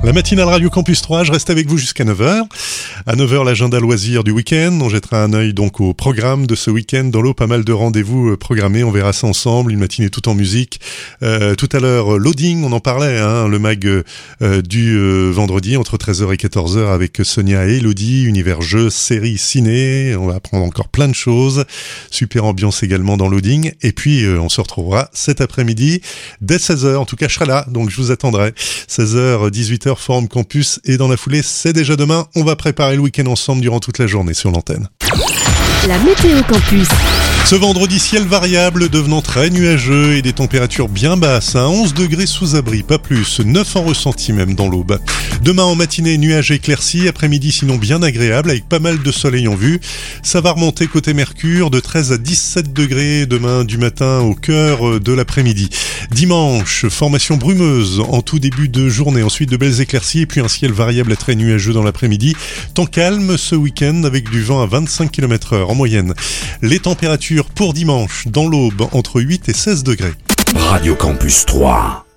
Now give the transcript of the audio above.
La matinale Radio Campus 3, je reste avec vous jusqu'à 9h. À 9h, l'agenda loisirs du week-end. On jettera un œil donc au programme de ce week-end. Dans l'eau, pas mal de rendez-vous programmés. On verra ça ensemble. Une matinée tout en musique. Tout à l'heure, Loading, on en parlait, le mag du vendredi entre 13h et 14h avec Sonia et Elodie. Univers jeux, séries, ciné. On va apprendre encore plein de choses. Super ambiance également dans Loading. Et puis, on se retrouvera cet après-midi dès 16h. En tout cas, je serai là. Donc, je vous attendrai. 16h, 18h. Forum Campus et dans la foulée, c'est déjà demain. On va préparer le week-end ensemble durant toute la journée sur l'antenne. La météo campus. Ce vendredi, ciel variable devenant très nuageux et des températures bien basses, 11 degrés sous abri, pas plus, 9 en ressenti même dans l'aube. Demain en matinée, nuages éclaircis, après-midi sinon bien agréable avec pas mal de soleil en vue. Ça va remonter côté Mercure de 13 à 17 degrés demain du matin au cœur de l'après-midi. Dimanche, formation brumeuse en tout début de journée, ensuite de belles éclaircies et puis un ciel variable à très nuageux dans l'après-midi. Temps calme ce week-end avec du vent à 25 km/h en moyenne. Les températures pour dimanche dans l'aube entre 8 et 16 degrés. Radio Campus 3.